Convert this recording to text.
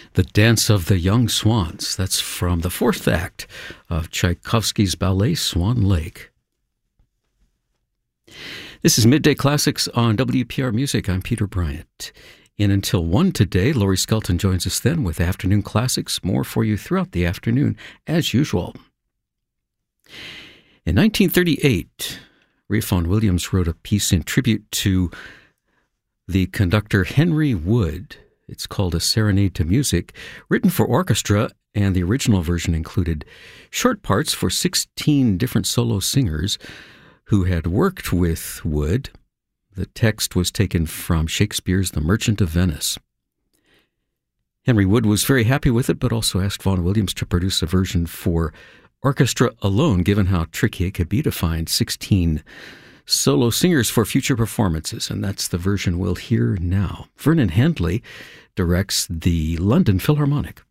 The Dance of the Young Swans. That's from the fourth act of Tchaikovsky's ballet Swan Lake. This is Midday Classics on WPR Music. I'm Peter Bryant. In until 1 today, Laurie Skelton joins us then with Afternoon Classics. More for you throughout the afternoon, as usual. In 1938, Ralph Vaughan Williams wrote a piece in tribute to the conductor Henry Wood. It's called A Serenade to Music, written for orchestra, and the original version included short parts for 16 different solo singers who had worked with Wood. The text was taken from Shakespeare's The Merchant of Venice. Henry Wood was very happy with it, but also asked Vaughan Williams to produce a version for orchestra alone, given how tricky it could be to find 16 solo singers for future performances, and that's the version we'll hear now. Vernon Handley directs the London Philharmonic.